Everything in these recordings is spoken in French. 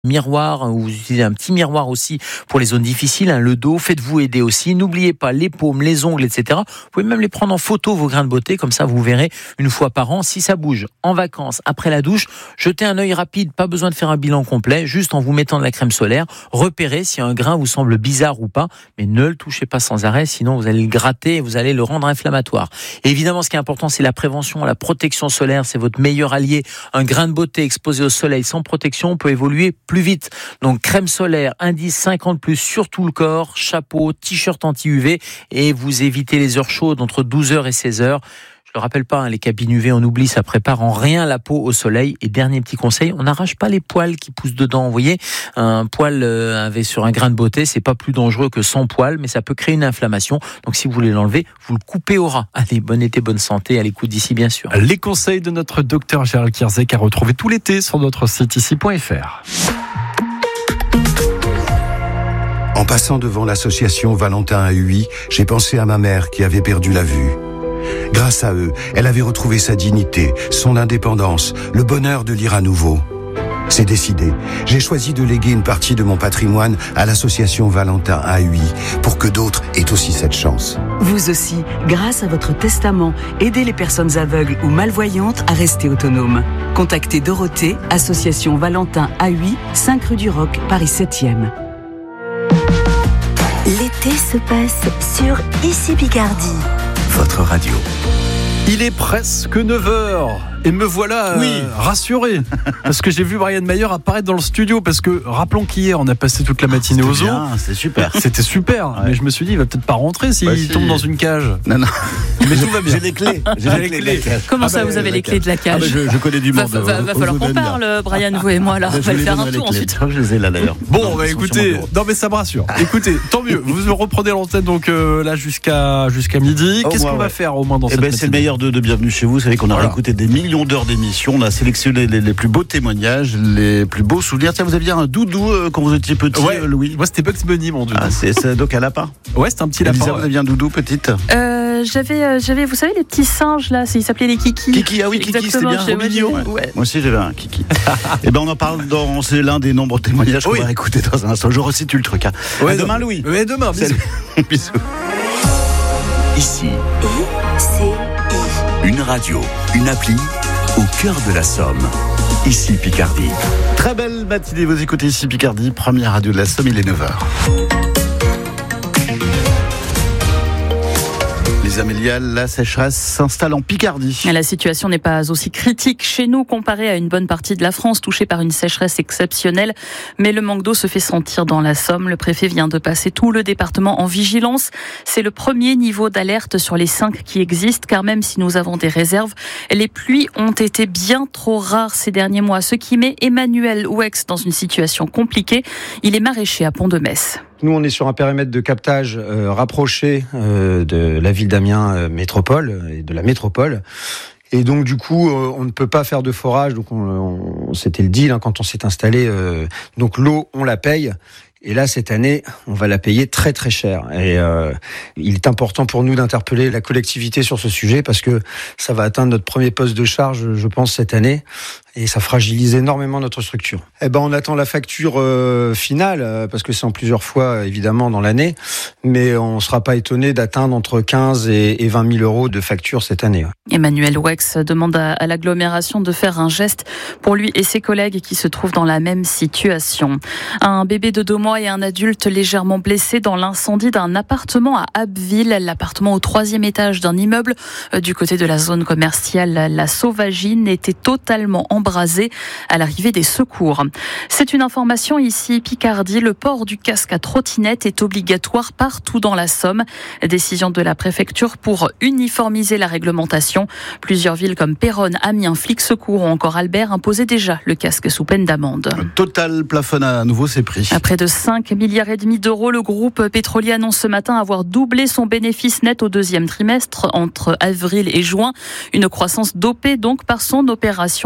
miroir, ou vous utilisez un petit miroir aussi pour les zones difficiles, le dos, faites-vous aider aussi. N'oubliez pas les paumes, les ongles, etc. Vous pouvez même les prendre en photo, vos grains de beauté, comme ça vous verrez une fois par an si ça bouge. En vacances, après la douche, jetez un œil rapide, pas besoin de faire un bilan complet, juste en vous mettant de la crème solaire, repérez si un grain vous semble bizarre ou pas, mais ne le touchez pas sans arrêt, sinon vous allez le gratter et vous allez le rendre inflammatoire. Et évidemment, ce qui est important, c'est la prévention, la protection solaire, c'est votre meilleur allié. Un grain de beauté exposé au soleil sans protection peut évoluer plus vite. Donc crème solaire, indice 50+, sur tout le corps, chapeau, t-shirt anti-UV, et vous évitez les heures chaudes entre 12h et 16h. Je le rappelle pas, les cabines UV, on oublie, ça prépare en rien la peau au soleil. Et dernier petit conseil, on n'arrache pas les poils qui poussent dedans. Vous voyez, un poil sur un grain de beauté, c'est pas plus dangereux que sans poil, mais ça peut créer une inflammation. Donc si vous voulez l'enlever, vous le coupez au ras. Allez, bon été, bonne santé, à l'écoute d'ici bien sûr. Les conseils de notre docteur Gérald Kierzek à retrouver tout l'été sur notre site ici.fr. En passant devant l'association Valentin AUI, j'ai pensé à ma mère qui avait perdu la vue. Grâce à eux, elle avait retrouvé sa dignité, son indépendance, le bonheur de lire à nouveau. C'est décidé. J'ai choisi de léguer une partie de mon patrimoine à l'association Valentin AUI pour que d'autres aient aussi cette chance. Vous aussi, grâce à votre testament, aidez les personnes aveugles ou malvoyantes à rester autonomes. Contactez Dorothée, association Valentin AUI, 5 rue du Roc, Paris 7e. L'été se passe sur Ici Picardie. Votre radio. Il est presque 9h et me voilà rassuré parce que j'ai vu Brian Mayer apparaître dans le studio, parce que rappelons qu'hier on a passé toute la matinée au zoo. C'était super. C'était super, ouais. Mais je me suis dit il va peut-être pas rentrer s'il tombe dans une cage. Non. Mais tout va bien. J'ai les clés. J'ai les clés. Comment ça, vous avez les clés de la cage? Je connais du monde. Va falloir qu'on parle, Brian, vous et moi, là. On va le faire un tour ensuite. Je crois que je les ai là d'ailleurs. Bon, écoutez, non mais ça me rassure. Écoutez, tant mieux. Vous reprenez l'antenne donc là jusqu'à midi. Qu'est-ce qu'on va faire au moins dans cette matinée? C'est le meilleur de Bienvenue chez vous. Vous savez qu'on a réécouté des millions d'heures d'émissions. On a sélectionné les plus beaux témoignages, les plus beaux souvenirs. Tiens, vous aviez un doudou quand vous étiez petit, Louis? Moi, c'était Bugs Bunny, mon doudou. C'est donc un lapin? Ouais, c'était un petit lapin. Vous aviez un doudou petite? J'avais, vous savez, les petits singes là, ils s'appelaient les Kiki. Kiki, ah oui, Kiki, c'était bien, au mignon. Ouais. Moi aussi, j'avais un Kiki. Et on en parle c'est l'un des nombreux témoignages qu'on va écouter dans un instant. Je resitue le truc. Ouais, demain, Louis. Ouais, demain, bisous. Bisous. Ici, ICI. une radio, une appli au cœur de la Somme. Ici Picardie. Très belle matinée, vous écoutez Ici Picardie, première radio de la Somme, il est 9h. Les Amélias, la sécheresse s'installe en Picardie. La situation n'est pas aussi critique chez nous comparée à une bonne partie de la France touchée par une sécheresse exceptionnelle. Mais le manque d'eau se fait sentir dans la Somme. Le préfet vient de passer tout le département en vigilance. C'est le premier niveau d'alerte sur les 5 qui existent, car même si nous avons des réserves, les pluies ont été bien trop rares ces derniers mois, ce qui met Emmanuel Ouex dans une situation compliquée. Il est maraîcher à Pont-de-Metz. Nous, on est sur un périmètre de captage rapproché de la ville d'Amiens métropole et de la métropole. Et donc, du coup, on ne peut pas faire de forage. Donc, c'était le deal quand on s'est installé. Donc, l'eau, on la paye. Et là, cette année, on va la payer très très cher. Et il est important pour nous d'interpeller la collectivité sur ce sujet parce que ça va atteindre notre premier poste de charge, je pense, cette année. Et ça fragilise énormément notre structure. On attend la facture finale, parce que c'est en plusieurs fois, évidemment, dans l'année. Mais on ne sera pas étonné d'atteindre entre 15 et 20 000 euros de facture cette année. Emmanuel Ouex demande à l'agglomération de faire un geste pour lui et ses collègues qui se trouvent dans la même situation. Un bébé de 2 mois et un adulte légèrement blessé dans l'incendie d'un appartement à Abbeville. L'appartement au 3e étage d'un immeuble du côté de la zone commerciale La Sauvagine était totalement embrasé à l'arrivée des secours. C'est une information ici, Picardie. Le port du casque à trottinette est obligatoire partout dans la Somme. Décision de la préfecture pour uniformiser la réglementation. Plusieurs villes comme Péronne, Amiens, Flix-Secours ou encore Albert imposaient déjà le casque sous peine d'amende. Total plafonne à nouveau ses prix. À près de 5,5 milliards d'euros, le groupe pétrolier annonce ce matin avoir doublé son bénéfice net au 2e trimestre entre avril et juin. Une croissance dopée donc par son opération de plafonnement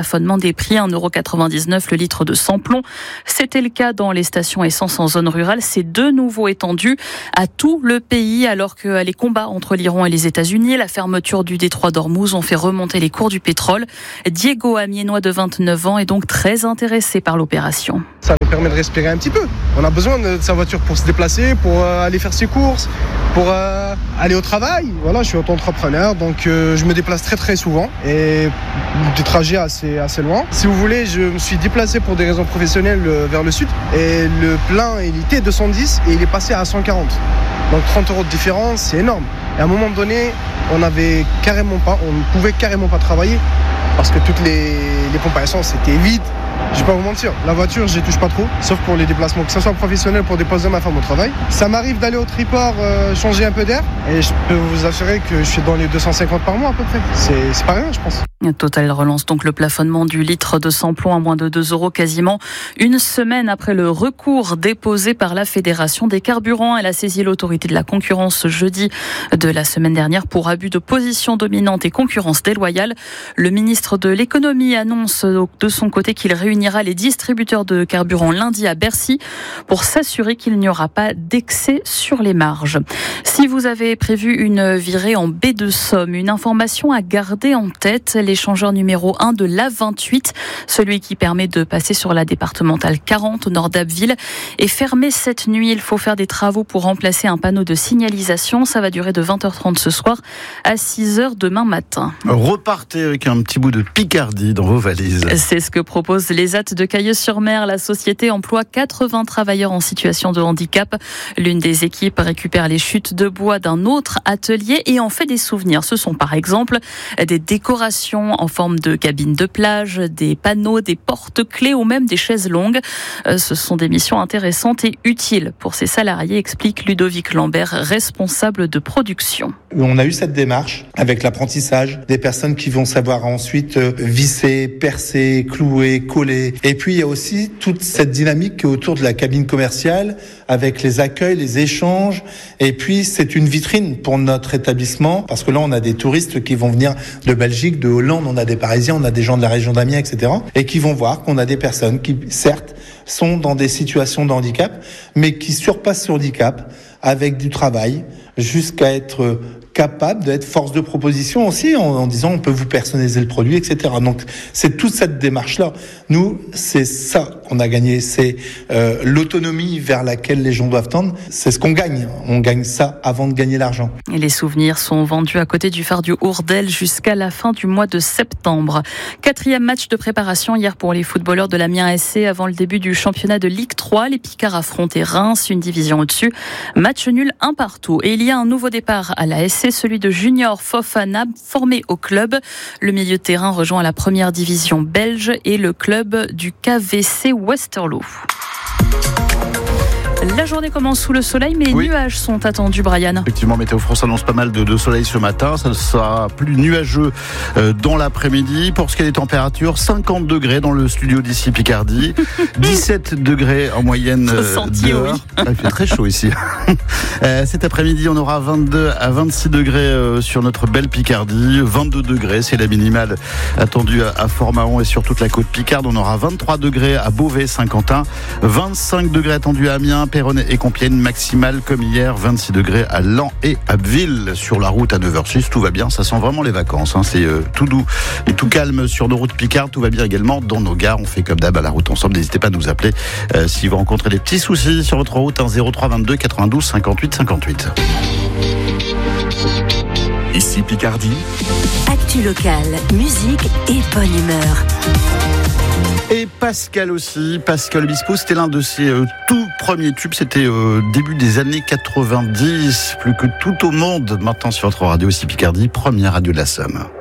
plafonnement des prix, 1,99€ le litre de sans-plomb. C'était le cas dans les stations essence en zone rurale. C'est de nouveau étendu à tout le pays, alors que les combats entre l'Iran et les États-Unis, la fermeture du détroit d'Ormuz ont fait remonter les cours du pétrole. Diego, amiénois de 29 ans, est donc très intéressé par l'opération. Ça nous permet de respirer un petit peu. On a besoin de sa voiture pour se déplacer, pour aller faire ses courses, pour aller au travail. Voilà, je suis auto-entrepreneur, donc je me déplace très très souvent et des trajets assez loin. Si vous voulez, je me suis déplacé pour des raisons professionnelles vers le sud et le plein, il était 210 et il est passé à 140. Donc 30€ de différence, c'est énorme. Et à un moment donné, on ne pouvait carrément pas travailler parce que toutes les pompes à essence étaient vides. Je vais pas vous mentir, la voiture, je n'y touche pas trop, sauf pour les déplacements, que ce soit professionnel pour déposer ma femme au travail. Ça m'arrive d'aller au triport changer un peu d'air et je peux vous assurer que je suis dans les 250 par mois à peu près. C'est pas rien, je pense. Total relance donc le plafonnement du litre de sans-plomb à moins de 2€, quasiment une semaine après le recours déposé par la Fédération des carburants. Elle a saisi l'autorité de la concurrence jeudi de la semaine dernière pour abus de position dominante et concurrence déloyale. Le ministre de l'économie annonce de son côté qu'il réunira les distributeurs de carburant lundi à Bercy pour s'assurer qu'il n'y aura pas d'excès sur les marges. Si vous avez prévu une virée en baie de Somme, une information à garder en tête, l'échangeur numéro 1 de l'A28, celui qui permet de passer sur la départementale 40 au nord d'Abbeville, est fermé cette nuit. Il faut faire des travaux pour remplacer un panneau de signalisation. Ça va durer de 20h30 ce soir à 6h demain matin. Repartez avec un petit bout de Picardie dans vos valises. C'est ce que propose l'ESAT de Cailleux-sur-Mer. La société emploie 80 travailleurs en situation de handicap. L'une des équipes récupère les chutes de bois d'un autre atelier et en fait des souvenirs. Ce sont par exemple des décorations en forme de cabines de plage, des panneaux, des porte-clés ou même des chaises longues. Ce sont des missions intéressantes et utiles pour ces salariés, explique Ludovic Lambert, responsable de production. On a eu cette démarche avec l'apprentissage des personnes qui vont savoir ensuite visser, percer, clouer, coller. Et puis il y a aussi toute cette dynamique qui est autour de la cabine commerciale avec les accueils, les échanges. Et puis c'est une vitrine pour notre établissement parce que là on a des touristes qui vont venir de Belgique, de Hollande, on a des Parisiens, on a des gens de la région d'Amiens, etc. Et qui vont voir qu'on a des personnes qui, certes, sont dans des situations de handicap, mais qui surpassent ce handicap avec du travail jusqu'à être capable d'être force de proposition aussi en disant on peut vous personnaliser le produit, etc. Donc c'est toute cette démarche-là. Nous, c'est ça qu'on a gagné, c'est l'autonomie vers laquelle les gens doivent tendre. C'est ce qu'on gagne. On gagne ça avant de gagner l'argent. Et les souvenirs sont vendus à côté du phare du Hourdel jusqu'à la fin du mois de septembre. 4e match de préparation hier pour les footballeurs de l'Amiens SC avant le début du championnat de Ligue 3. Les Picards affrontaient Reims, une division au-dessus. Match nul 1-1. Et il y a un nouveau départ à la SC, celui de Junior Fofana, formé au club. Le milieu de terrain rejoint la première division belge et le club du KVC Westerlo. La journée commence sous le soleil, mais les nuages sont attendus, Brian. Effectivement, Météo France annonce pas mal de soleil ce matin. Ça sera plus nuageux dans l'après-midi. Pour ce qui est des températures, 50 degrés dans le studio d'ici Picardie, 17 degrés en moyenne dehors. Oui. Il fait très chaud ici. Cet après-midi, on aura 22 à 26 degrés sur notre belle Picardie. 22 degrés, c'est la minimale attendue à Fort-Mahon et sur toute la côte Picarde. On aura 23 degrés à Beauvais, Saint-Quentin, 25 degrés attendus à Amiens, Péronne et Compiègne, maximale comme hier, 26 degrés à Laon et Abbeville. Sur la route à 9h06, tout va bien, ça sent vraiment les vacances, hein. C'est tout doux et tout calme sur nos routes Picardes, tout va bien également dans nos gares. On fait comme d'hab à la route ensemble, n'hésitez pas à nous appeler si vous rencontrez des petits soucis sur votre route, 03 22 92 58 58. Ici Picardie. Actu locale, musique et bonne humeur. Et Pascal aussi, Pascal Obispo, c'était l'un de ses tout premiers tubes, c'était début des années 90, plus que tout au monde, maintenant sur votre radio ici Picardie, première radio de la Somme.